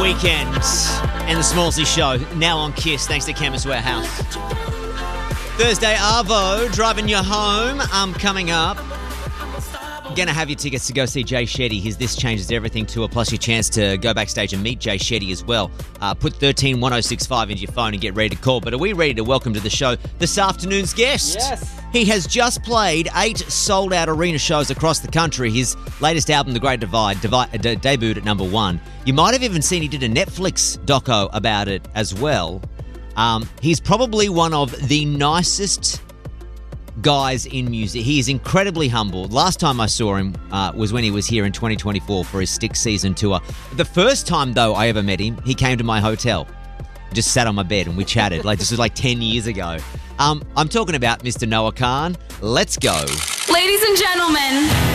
Weekend and the Smallsy Show, now on KISS, thanks to Chemist Warehouse. Thursday, Arvo, driving you home. Coming up, going to have your tickets to go see Jay Shetty. His This Changes Everything tour, plus your chance to go backstage and meet Jay Shetty as well. Put 131065 into your phone and get ready to call. But are we ready to welcome to the show this afternoon's guest? Yes. He has just played 8 sold-out arena shows across the country. His latest album, The Great Divide, debuted at number 1. You might have even seen he did a Netflix doco about it as well. He's probably one of the nicest guys in music. He is incredibly humble. Last time I saw him was when he was here in 2024 for his Styx season tour. The first time, though, I ever met him, he came to my hotel. Just sat on my bed and we chatted. This was 10 years ago. I'm talking about Mr. Noah Kahan. Let's go. Ladies and gentlemen,